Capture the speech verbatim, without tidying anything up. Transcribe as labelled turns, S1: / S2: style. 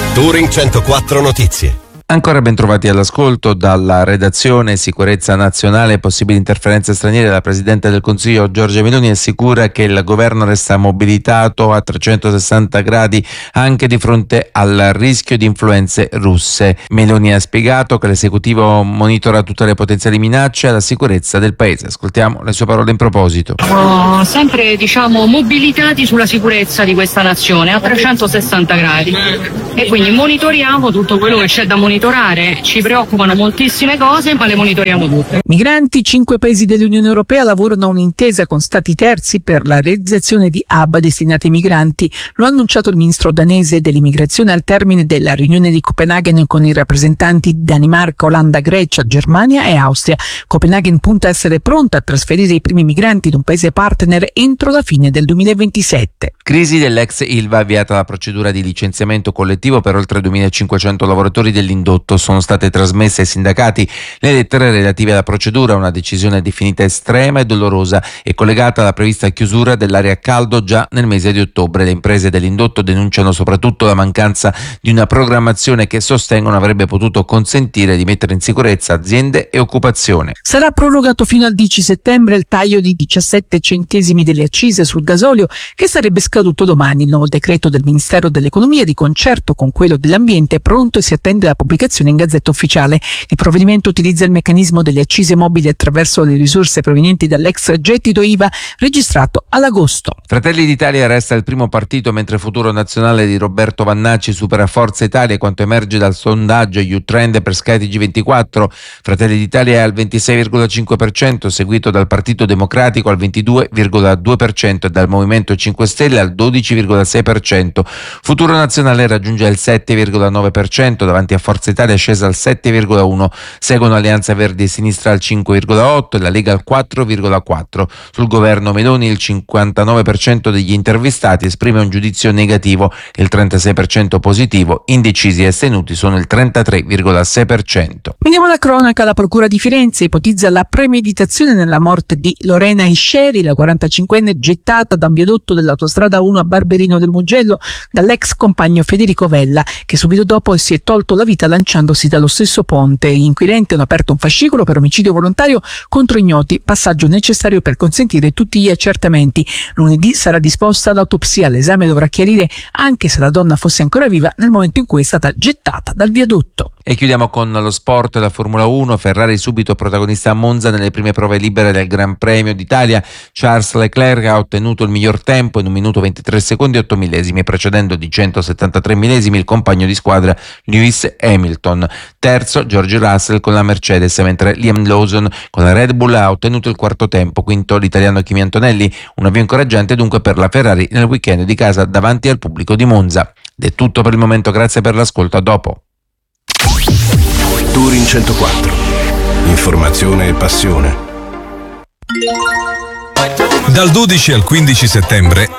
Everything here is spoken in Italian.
S1: Touring centoquattro Notizie.
S2: Ancora ben trovati all'ascolto dalla redazione. Sicurezza nazionale, possibili interferenze straniere. La Presidente del Consiglio Giorgia Meloni assicura che il governo resta mobilitato a trecentosessanta gradi anche di fronte al rischio di influenze russe. Meloni ha spiegato che l'esecutivo monitora tutte le potenziali minacce alla sicurezza del paese. Ascoltiamo le sue parole in proposito.
S3: Siamo sempre diciamo mobilitati sulla sicurezza di questa nazione a trecentosessanta gradi e quindi monitoriamo tutto quello che c'è da monitorare. Ci preoccupano moltissime cose, ma le monitoriamo tutte.
S4: Migranti, cinque paesi dell'Unione Europea lavorano a un'intesa con stati terzi per la realizzazione di hub destinati ai migranti. Lo ha annunciato il ministro danese dell'immigrazione al termine della riunione di Copenaghen con i rappresentanti di Danimarca, Olanda, Grecia, Germania e Austria. Copenaghen punta a essere pronta a trasferire i primi migranti da un paese partner entro la fine del duemilaventisette.
S2: Crisi dell'ex Ilva, avviata la procedura di licenziamento collettivo per oltre duemilacinquecento lavoratori dell'indotto. Sono state trasmesse ai sindacati le lettere relative alla procedura, una decisione definita estrema e dolorosa e collegata alla prevista chiusura dell'area a caldo già nel mese di ottobre. Le imprese dell'indotto denunciano soprattutto la mancanza di una programmazione che sostengono avrebbe potuto consentire di mettere in sicurezza aziende e occupazione.
S4: Sarà prorogato fino al dieci settembre il taglio di diciassette centesimi delle accise sul gasolio che sarebbe scaduto domani. Il nuovo decreto del Ministero dell'Economia, di concerto con quello dell'Ambiente, è pronto e si attende la pubblicazione in Gazzetta Ufficiale. Il provvedimento utilizza il meccanismo delle accise mobili attraverso le risorse provenienti dall'ex gettito I V A registrato all'agosto.
S2: Fratelli d'Italia resta il primo partito, mentre Futuro Nazionale di Roberto Vannacci supera Forza Italia, quanto emerge dal sondaggio YouTrend per Sky T G ventiquattro. Fratelli d'Italia è al ventisei virgola cinque per cento, seguito dal Partito Democratico al ventidue virgola due per cento e dal Movimento cinque Stelle al dodici virgola sei per cento. Futuro Nazionale raggiunge il sette virgola nove per cento, davanti a Forza Italia è scesa al sette virgola uno per cento, seguono Alleanza Verdi e Sinistra al cinque virgola otto per cento e la Lega al quattro virgola quattro per cento. Sul governo Meloni il cinquantanove per cento degli intervistati esprime un giudizio negativo, il trentasei per cento positivo, indecisi e astenuti sono il trentatré virgola sei per cento.
S4: Veniamo alla cronaca. La Procura di Firenze ipotizza la premeditazione nella morte di Lorena Isceri, la quarantacinquenne gettata da un viadotto dell'autostrada uno a Barberino del Mugello dall'ex compagno Federico Vella, che subito dopo si è tolto la vita lanciandosi dallo stesso ponte. Gli inquirenti hanno aperto un fascicolo per omicidio volontario contro ignoti, passaggio necessario per consentire tutti gli accertamenti. Lunedì sarà disposta l'autopsia. L'esame dovrà chiarire anche se la donna fosse ancora viva nel momento in cui è stata gettata dal viadotto.
S2: E chiudiamo con lo sport, la Formula uno. Ferrari subito protagonista a Monza nelle prime prove libere del Gran Premio d'Italia. Charles Leclerc ha ottenuto il miglior tempo in un minuto ventitré secondi e otto millesimi, precedendo di centosettantatré millesimi il compagno di squadra Lewis Hamilton. Terzo George Russell con la Mercedes, mentre Liam Lawson con la Red Bull ha ottenuto il quarto tempo. Quinto l'italiano Kimi Antonelli, un avvio incoraggiante dunque per la Ferrari nel weekend di casa davanti al pubblico di Monza. Ed è tutto per il momento, grazie per l'ascolto, a dopo.
S1: Touring centoquattro. Informazione e passione.
S5: Dal dodici al quindici settembre